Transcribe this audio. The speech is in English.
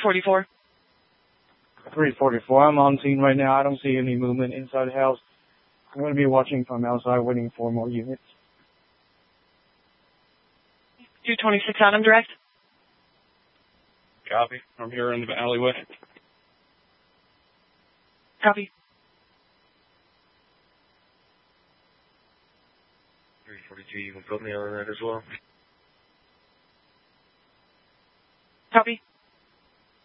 44. 344. I'm on scene right now. I don't see any movement inside the house. I'm going to be watching from outside, waiting for more units. 226 Adam, direct. Copy. I'm here in the alleyway. Copy. 342, you can put me on that as well.